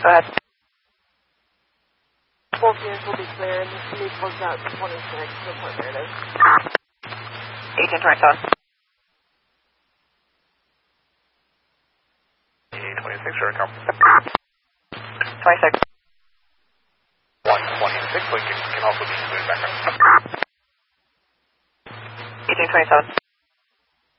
Go ahead. Both units will be cleared. Need close out to 26. Report narrative. 1827. 26, sure, come. 26. 126, Lincoln can also be cleared back up. 1827.